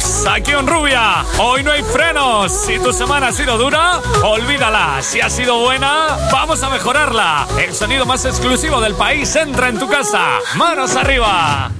Buenas, aquí Onrubia. Hoy no hay frenos. Si tu semana ha sido dura, olvídala. Si ha sido buena, vamos a mejorarla. El sonido más exclusivo del país entra en tu casa. ¡Manos arriba!